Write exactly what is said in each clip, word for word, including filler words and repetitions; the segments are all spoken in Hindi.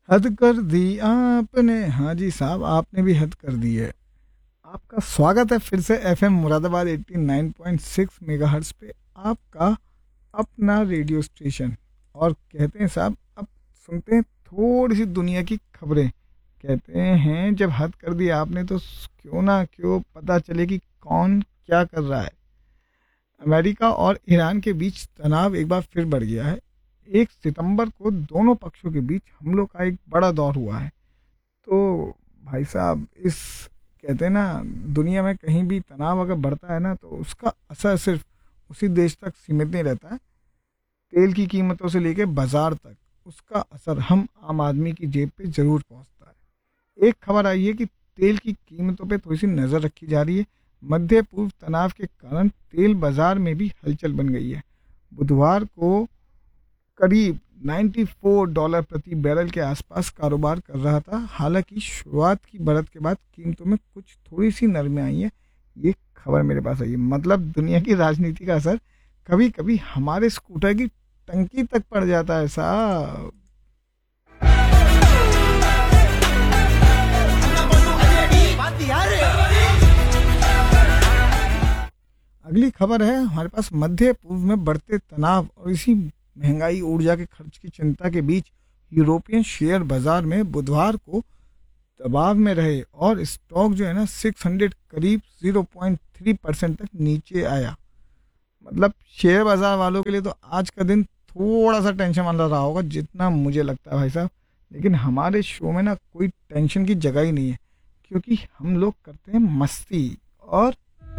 हद कर दी आपने, हाँ जी साहब, आपने भी हद कर दी है। आपका स्वागत है फिर से FM Moradabad eighty nine point six megahertz पे, आपका अपना रेडियो स्टेशन। और कहते हैं साहब, अब सुनते हैं थोड़ी सी दुनिया की खबरें। कहते हैं जब हद कर दी आपने तो क्यों ना क्यों पता चले कि कौन क्या कर रहा है। अमेरिका और ईरान के बीच तनाव एक बार फिर बढ़ गया है। एक सितंबर को दोनों पक्षों के बीच हमलों का एक बड़ा दौर हुआ है। तो भाई साहब, इस कहते हैं ना, दुनिया में कहीं भी तनाव अगर बढ़ता है ना तो उसका असर सिर्फ उसी देश तक सीमित नहीं रहता है। तेल की कीमतों से लेकर बाजार तक उसका असर हम आम आदमी की जेब पे ज़रूर पहुंचता है। एक खबर आई है कि तेल की कीमतों पे थोड़ी सी नज़र रखी जा रही है। मध्य पूर्व तनाव के कारण तेल बाजार में भी हलचल बन गई है। बुधवार को करीब चौरानवे डॉलर प्रति बैरल के आसपास कारोबार कर रहा था। हालांकि शुरुआत की बढ़त के बाद कीमतों में कुछ थोड़ी सी नरमी आई है। ये खबर मेरे पास आई है। मतलब दुनिया की राजनीति का असर कभी कभी हमारे स्कूटर की टंकी तक पड़ जाता है साहब। अगली खबर है हमारे पास। मध्य पूर्व में बढ़ते तनाव और इसी महंगाई, ऊर्जा के खर्च की चिंता के बीच यूरोपियन शेयर बाजार में बुधवार को दबाव में रहे और स्टॉक जो है ना छह सौ करीब ज़ीरो पॉइंट थ्री परसेंट तक नीचे आया। मतलब शेयर बाजार वालों के लिए तो आज का दिन थोड़ा सा टेंशन वाला रहा होगा, जितना मुझे लगता है भाई साहब। लेकिन हमारे शो में ना कोई टेंशन की जगह ही नहीं है, क्योंकि हम लोग करते हैं मस्ती और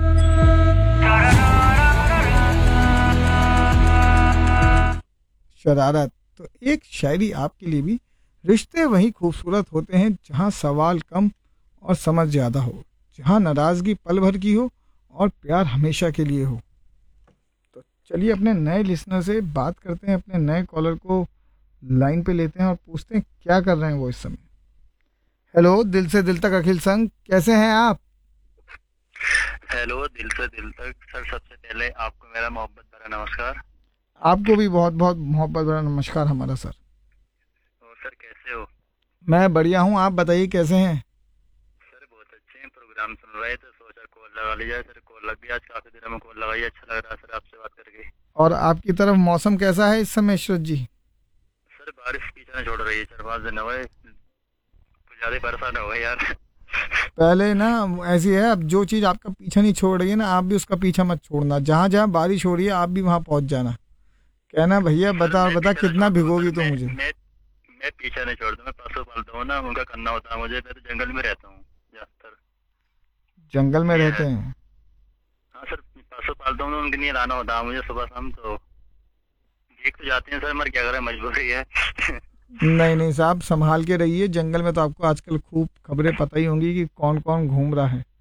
शरारत। तो एक शायरी आपके लिए भी। रिश्ते वही खूबसूरत होते हैं जहां सवाल कम और समझ ज़्यादा हो, जहां नाराज़गी पल भर की हो और प्यार हमेशा के लिए हो। तो चलिए अपने नए लिसनर से बात करते हैं, अपने नए कॉलर को लाइन पे लेते हैं और पूछते हैं क्या कर रहे हैं वो इस समय। हेलो, दिल से दिल तक अखिल संग, कैसे हैं आप? हेलो, दिल से दिल तक सर। सबसे पहले आपको मेरा मोहब्बत भरा नमस्कार। आपको भी बहुत बहुत मोहब्बत भरा नमस्कार हमारा सर। और सर कैसे हो? मैं बढ़िया हूँ, आप बताइए कैसे हैं? सर बहुत अच्छे हैं। प्रोग्राम सुन रहे थे, सोचा कॉल लगा लिया। सर कॉल लग गया। आज काफी दिनों में कॉल लगाई, अच्छा लग रहा है सर आपसे बात करके। और आपकी तरफ मौसम कैसा है इस समय इशरत जी? सर बारिश पीछे नहीं छोड़ रही है। चार पाँच दिन हो गए, कुछ ज्यादा ही परेशान हो गए यार। पहले ना ऐसी है, अब जो चीज़ आपका पीछा नहीं छोड़ रही है ना, आप भी उसका पीछा मत छोड़ना। जहाँ जहाँ बारिश हो रही है आप भी वहाँ पहुँच जाना। कहना भैया सर बता मैं बता पीछा नहीं कितना छोड़ता हूँ भिगोगी सर। तो मैं मुझे। मैं मैं पीछा नहीं छोड़ता। मैं पशु पालता हूँ ना, उनका करना होता है मुझे। मैं तो जंगल में रहता हूँ ज्यादातर। जंगल में ये रहते है। हैं? हाँ सर, पशु पालता हूँ तो उनके लिए लाना होता है मुझे सुबह शाम। तो देख तो जाते हैं सर, मगर क्या करें, मजबूरी है। नहीं नहीं साहब, संभाल के रहिए। जंगल में तो आपको आजकल खूब खबरें पता ही होंगी कि कौन कौन घूम रहा है।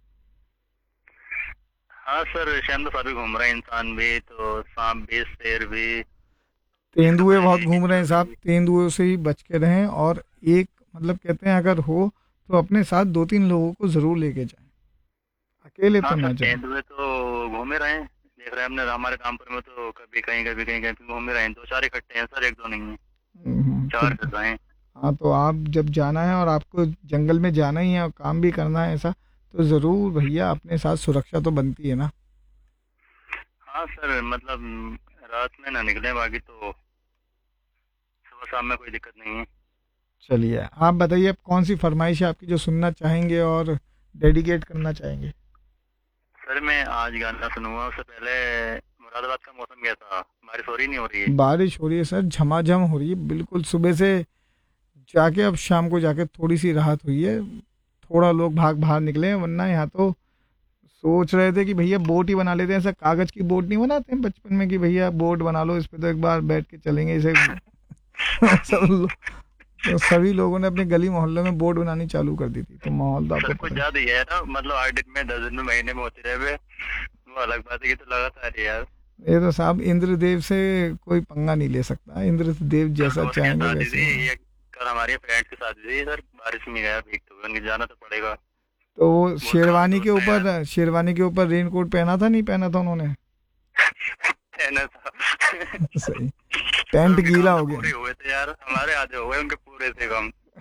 हाँ सर, इस टाइम तो सभी घूम रहे हैं, इंसान भी तो, सांप भी, शेर भी। तेंदुए बहुत घूम रहे हैं चूहे साहब, भी। तेंदुए से ही बच के रहें। और एक मतलब कहते हैं अगर हो तो अपने साथ दो तीन लोगों को ज़रूर लेके जाएं, अकेले तो हाँ ना सर, जाएं। तेंदुए तो घूम ही रहे हैं। देख रहे हैं हमने हमारे रामपुर में तो कभी कहीं कभी कहीं कहीं घूम ही रहे हैं। दो चार इकट्ठे हैं सर, एक दो नहीं है। हम्म, तो चार कर रहे हैं। हाँ, तो आप जब जाना है और आपको जंगल में जाना ही है और काम भी करना है ऐसा, तो ज़रूर भैया अपने साथ सुरक्षा तो बनती है ना। हाँ सर, मतलब रात में ना निकले, बाकी तो सुबह शाम में कोई दिक्कत नहीं है। चलिए आप बताइए, अब कौन सी फरमाइश है आपकी जो सुनना चाहेंगे और डेडिकेट करना चाहेंगे? सर मैं आज गाना सुनूंगा। उससे पहले मुरादाबाद का मौसम कैसा? बारिश हो रही नहीं हो रही है? बारिश हो रही है सर, झमाझम हो रही है बिल्कुल। सुबह से जाके अब शाम को जाके थोड़ी सी राहत हुई है। थोड़ा लोग भाग बाहर निकले हैं, वरना यहाँ तो सोच रहे थे कि भैया बोट ही बना लेते हैं। ऐसा कागज की बोट नहीं बनाते हैं बचपन में कि भैया बोट बना लो, इस पे तो एक बार बैठ के चलेंगे इसे। सब लो, तो सभी लोगों ने अपने गली मोहल्ले में बोट बनानी चालू कर दी थी। तो माहौल तो आपको सर कुछ पता है। ज्यादा ही है ना, मतलब आठ दिन में, दस दिन में, महीने में होते रहे। वो अलग बात है कि तो लगातार है यार। ये तो साहब इंद्रदेव से कोई पंगा नहीं ले सकता। इंद्रदेव सर जैसा दोस्त के चाहेंगे शादी वैसे थी होगा। ये, कल हमारी फ्रेंड की शादी थी सर। बारिश में गया, भीगते हुए उनके जाना तो पड़ेगा। तो वो बहुत खास शेरवानी के दोस्त है यार। ऊपर शेरवानी के ऊपर रेनकोट पहना था नहीं पहना था उन्होंने? है ना सर। सही। सर टेंट उनके गीला काम तो हो पूरे गया। हुए थे यार, हमारे आधे हो गए, उनके पूरे थे काम।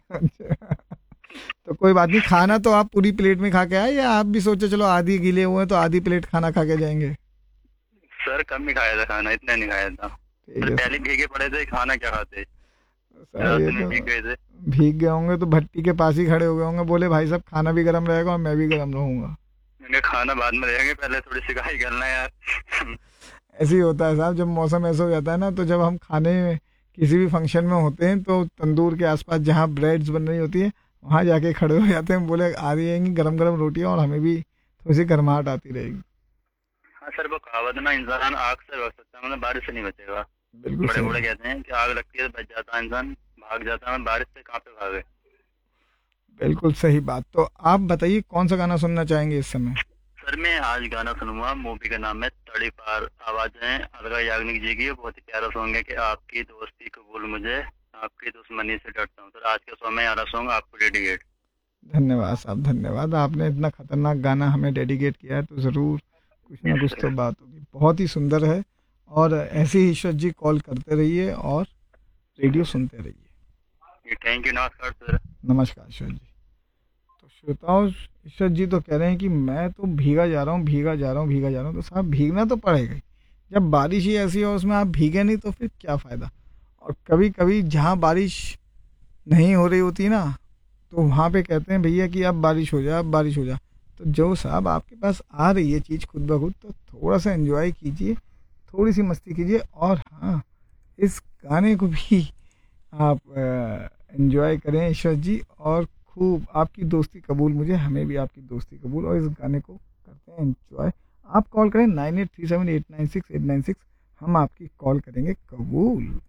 अच्छा, तो कोई बात नहीं, खाना तो आप पूरी प्लेट में खा के आए या आप भी सोचे चलो आधी गीले हुए हैं तो आधी प्लेट खाना खा के जाएंगे? सर कम ही खाया था खाना, इतना नहीं खाया था ठीक सर, है पहले भीगे पड़े थे, खाना क्या खाते, सर, रात ये में तो भीग गए थे। भीग गए होंगे तो भट्टी के पास ही खड़े हो गए होंगे, बोले भाई साहब खाना भी गर्म रहेगा और मैं भी गर्म रहूंगा। मैंने खाना बाद में रहेंगे, पहले थोड़ी सिकाई करना है यार। ऐसे ही होता है साहब, जब मौसम ऐसा हो जाता है ना, तो जब हम खाने में किसी भी फंक्शन में होते हैं तो तंदूर के आसपास जहाँ ब्रेड्स बन रही होती है वहाँ जाके खड़े हो जाते हैं, बोले आ रही हैं गरम गरम रोटियाँ और हमें भी थोड़ी सी गर्माहट आती रहेगी। हाँ सर, वो कहावत है ना, इंसान आग से बच सकता है, मतलब बारिश से नहीं बचेगा। बिल्कुल बड़े सही। बूढ़े कहते हैं कि आग लगती है तो बच जाता है इंसान, भाग जाता है, बारिश से कहाँ पे भागे। बिल्कुल सही बात। तो आप बताइए कौन सा गाना सुनना चाहेंगे इस समय? सर मैं आज गाना सुनूंगा, मूवी का नाम है तड़ी पार, आवाजें अलगा याग्निक जी की है, बहुत ही प्यारा सॉन्ग है कि आपकी दोस्ती कबूल मुझे, आपकी दुश्मनी से डरता हूँ। सर आज के सॉन्ग में यारा सॉन्ग आपको डेडिकेट। धन्यवाद साहब, धन्यवाद। आपने इतना खतरनाक गाना हमें डेडिकेट किया है तो ज़रूर कुछ ना यस कुछ तो सर। बात होगी। बहुत ही सुंदर है। और ऐसे ही ईश्वर जी कॉल करते रहिए और रेडियो सुनते रहिए। थैंक यू, नमस्कार सर। नमस्कार ईश्वर जी। तो श्रोताओं, ईश्वर जी तो कह रहे हैं कि मैं तो भीगा जा रहा हूँ, भीगा जा रहा हूँ, भीगा जा रहा हूँ। तो साहब भीगना तो पड़ेगा ही। जब बारिश ही ऐसी हो उसमें आप भीगे नहीं तो फिर क्या फ़ायदा। और कभी कभी जहाँ बारिश नहीं हो रही होती ना, तो वहाँ पे कहते हैं भैया कि अब बारिश हो जाए, अब बारिश हो जाए। तो जो साहब आपके पास आ रही है चीज़ खुद ब खुद, तो थोड़ा सा एंजॉय कीजिए, थोड़ी सी मस्ती कीजिए। और हाँ, इस गाने को भी आप एंजॉय करें ईश्वर जी। और खूब आपकी दोस्ती कबूल मुझे, हमें भी आपकी दोस्ती कबूल। और इस गाने को करते हैं एंजॉय। आप कॉल करें nine eight three seven eight nine six eight nine six, हम आपकी कॉल करेंगे कबूल।